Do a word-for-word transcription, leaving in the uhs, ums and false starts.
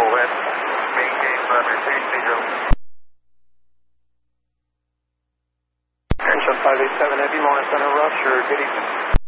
West, maintain primary safety zero. Airship five eight seven Heavy, Lawrence Center, Rush, or good evening.